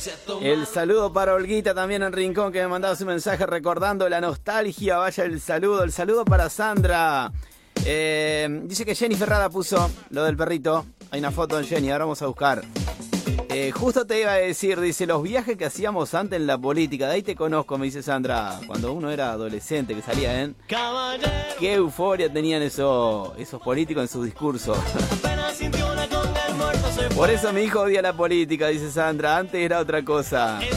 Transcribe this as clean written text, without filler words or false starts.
El saludo para Olguita también en Rincón, que me mandaba su mensaje recordando la nostalgia. Vaya el saludo para Sandra. Dice que Jenny Ferrada puso lo del perrito. Hay una foto de Jenny, ahora vamos a buscar. Justo te iba a decir, dice, los viajes que hacíamos antes en la política, de ahí te conozco, me dice Sandra, cuando uno era adolescente, que salía en... Qué euforia tenían esos políticos en sus discursos. Por eso mi hijo odia la política, dice Sandra, antes era otra cosa.